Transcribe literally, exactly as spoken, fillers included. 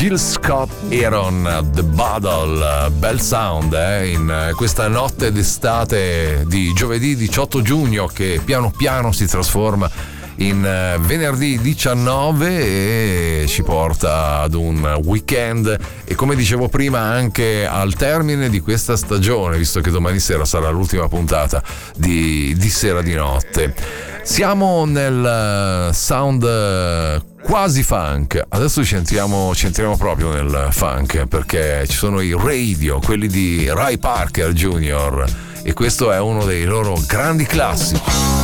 Jill Scott Heron, The Bottle, bel sound eh? In questa notte d'estate di giovedì diciotto giugno che piano piano si trasforma in venerdì diciannove e ci porta ad un weekend e, come dicevo prima, anche al termine di questa stagione, visto che domani sera sarà l'ultima puntata di, di Sera di Notte. Siamo nel sound quasi funk, adesso ci entriamo, ci entriamo proprio nel funk, perché ci sono i Radio, quelli di Ray Parker Junior, e questo è uno dei loro grandi classici.